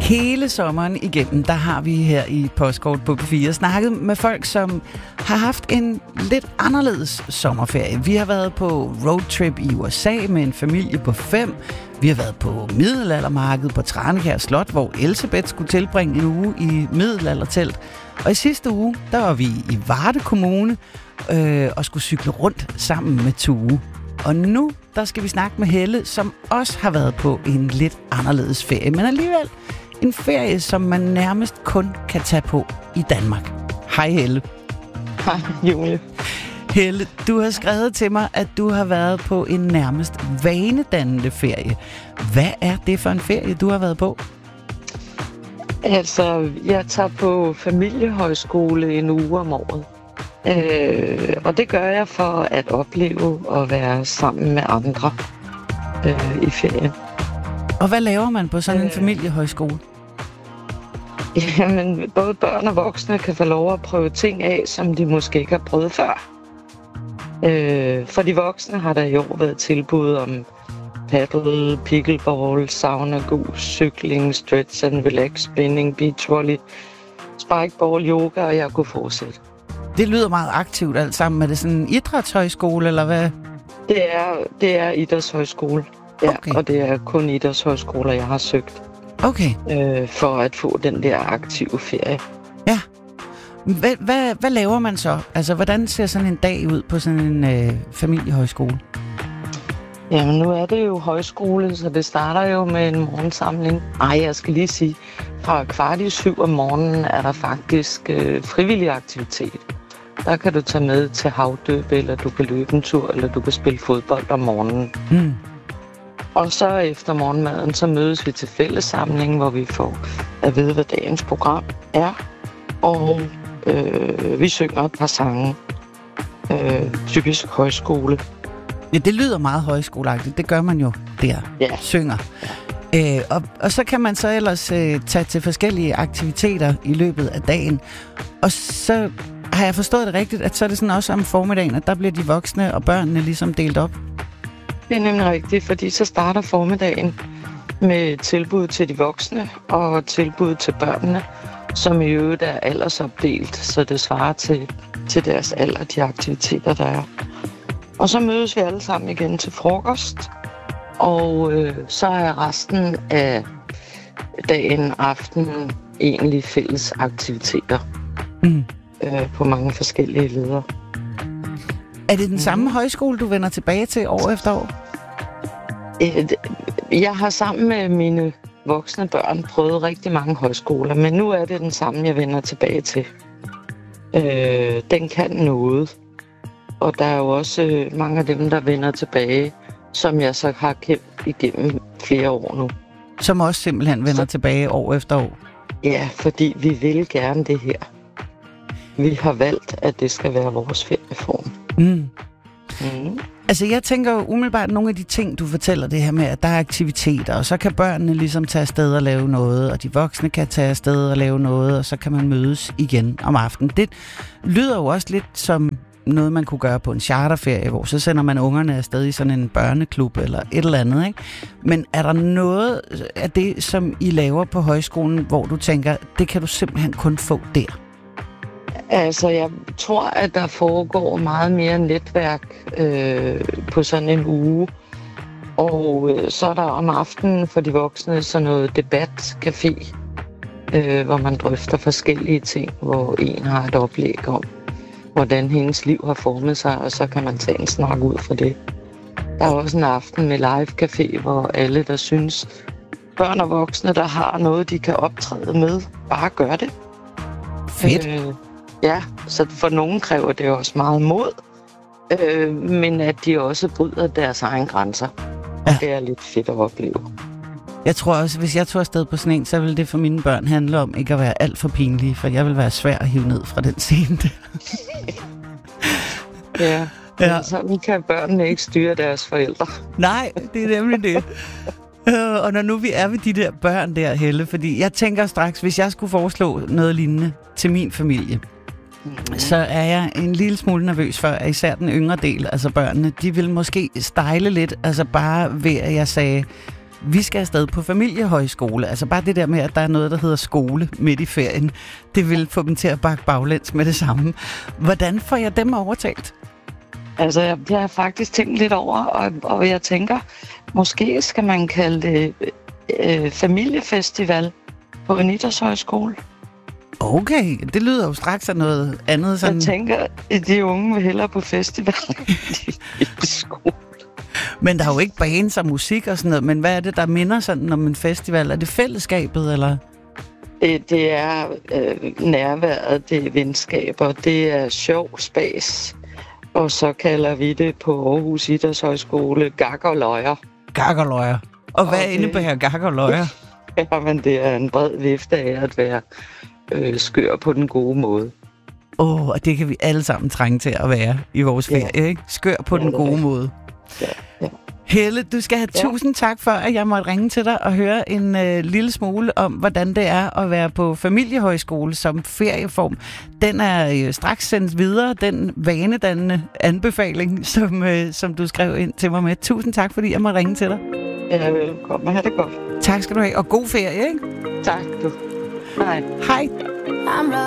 Hele sommeren igennem, der har vi her i Postkort på P4 snakket med folk, som har haft en lidt anderledes sommerferie. Vi har været på roadtrip i USA med en familie på 5. Vi har været på middelaldermarkedet på Tranekær Slot, hvor Elsebeth skulle tilbringe en uge i middelaldertelt. Og i sidste uge, der var vi i Varde Kommune og skulle cykle rundt sammen med Tue. Og nu, der skal vi snakke med Helle, som også har været på en lidt anderledes ferie, men alligevel en ferie, som man nærmest kun kan tage på i Danmark. Hej Helle. Hej Julie. Helle, du har skrevet til mig, at du har været på en nærmest vanedannende ferie. Hvad er det for en ferie, du har været på? Altså, jeg tager på familiehøjskole en uge om året. Og det gør jeg for at opleve og være sammen med andre i ferien. Og hvad laver man på sådan en familiehøjskole? Jamen, både børn og voksne kan få lov at prøve ting af, som de måske ikke har prøvet før. For de voksne har der i år været tilbud om paddle, pickleball, sauna, gus, cykling, stretch and relax, spinning, beach volley, spikeball, yoga, og jeg kunne fortsætte. Det lyder meget aktivt alt sammen. Er det sådan en idrætshøjskole, eller hvad? Det er idrætshøjskole, ja, okay. Og det er kun idrætshøjskoler, jeg har søgt. Okay. For at få den der aktive ferie. Ja. Hvad laver man så? Altså, hvordan ser sådan en dag ud på sådan en familiehøjskole? Jamen, nu er det jo højskole, så det starter jo med en morgensamling. Jeg skal lige sige, fra 6:15 om morgenen er der faktisk frivillig aktivitet. Der kan du tage med til havdøb, eller du kan løbe en tur, eller du kan spille fodbold om morgenen. Mm. Og så efter morgenmaden, så mødes vi til fællessamling, hvor vi får at vide, hvad dagens program er. Og vi synger et par sange. Typisk højskole. Ja, det lyder meget højskoleagtigt. Det gør man jo der. Ja. Synger. Og så kan man så ellers tage til forskellige aktiviteter i løbet af dagen. Og så har jeg forstået det rigtigt, at så er det sådan også om formiddagen, at der bliver de voksne og børnene ligesom delt op. Det er nemlig rigtigt, fordi så starter formiddagen med tilbud til de voksne og tilbud til børnene, som i øvrigt er aldersopdelt, så det svarer til deres alder, de aktiviteter, der er. Og så mødes vi alle sammen igen til frokost, og så er resten af dagen, aftenen egentlig fælles aktiviteter på mange forskellige ledere. Er det den samme højskole, du vender tilbage til år efter år? Jeg har sammen med mine voksne børn prøvet rigtig mange højskoler, men nu er det den samme, jeg vender tilbage til. Den kan noget. Og der er jo også mange af dem, der vender tilbage, som jeg så har kendt igennem flere år nu. Som også simpelthen vender tilbage år efter år? Ja, fordi vi vil gerne det her. Vi har valgt, at det skal være vores ferieform. Altså, jeg tænker jo umiddelbart nogle af de ting, du fortæller det her med, at der er aktiviteter, og så kan børnene ligesom tage afsted og lave noget, og de voksne kan tage afsted og lave noget, og så kan man mødes igen om aftenen. Det lyder jo også lidt som noget, man kunne gøre på en charterferie, hvor så sender man ungerne afsted i sådan en børneklub eller et eller andet, ikke? Men er der noget af det, som I laver på højskolen, hvor du tænker, det kan du simpelthen kun få der? Altså, jeg tror, at der foregår meget mere netværk på sådan en uge. Og så er der om aftenen for de voksne sådan noget debatcafé, hvor man drøfter forskellige ting, hvor en har et oplæg om, hvordan hendes liv har formet sig, og så kan man tage en snak ud fra det. Der er også en aften med live café, hvor alle, der synes, børn og voksne, der har noget, de kan optræde med, bare gør det. Fedt. Ja, så for nogen kræver det også meget mod, men at de også bryder deres egne grænser. Ja. Det er lidt fedt at opleve. Jeg tror også, hvis jeg tog afsted på sådan en, så ville det for mine børn handle om ikke at være alt for pinlige, for jeg vil være svær at hive ned fra den scene. Ja. Sådan kan børnene ikke styre deres forældre. Nej, det er nemlig det. Og når nu vi er ved de der børn der, Helle, fordi jeg tænker straks, hvis jeg skulle foreslå noget lignende til min familie, så er jeg en lille smule nervøs for, at især den yngre del, altså børnene, de vil måske stejle lidt, altså bare ved, at jeg sagde, vi skal afsted på familiehøjskole. Altså bare det der med, at der er noget, der hedder skole midt i ferien, det vil få dem til at bakke baglæns med det samme. Hvordan får jeg dem overtalt? Altså, jeg har faktisk tænkt lidt over, og jeg tænker, måske skal man kalde det familiefestival på en idrætshøjskole. Okay, det lyder jo straks af noget andet. Sådan. Jeg tænker, at de unge vil hellere på festival i skole. Men der er jo ikke bands og musik og sådan noget, men hvad er det, der minder sådan om en festival? Er det fællesskabet, eller? Det er nærværet, det er venskaber, det er sjov, spas. Og så kalder vi det på Aarhus Idrætshøjskole gak og løjer. Gak og løjer. Og hvad indebærer gak og løjer? Jamen, det er en bred vifte af at være skør på den gode måde. Og det kan vi alle sammen trænge til at være i vores ferie, ikke? Skør på den gode måde. Ja. Helle, du skal have tusind tak for, at jeg måtte ringe til dig og høre en lille smule om, hvordan det er at være på familiehøjskole som ferieform. Den er straks sendt videre, den vanedannende anbefaling, som du skrev ind til mig med. Tusind tak, fordi jeg måtte ringe til dig. Ja, velkommen. Ha' det godt. Tak skal du have, og god ferie, ikke? Tak, du. Hej. Hej.